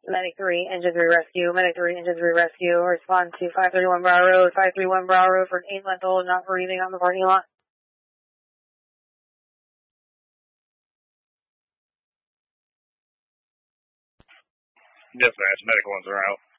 Medic 3, Engine 3 Rescue. Medic 3, Engine 3 Rescue. Respond to 531 Brow Road. 531 Brow Road for an 8-month-old not breathing on the parking lot. Dispatch, medical ones are out.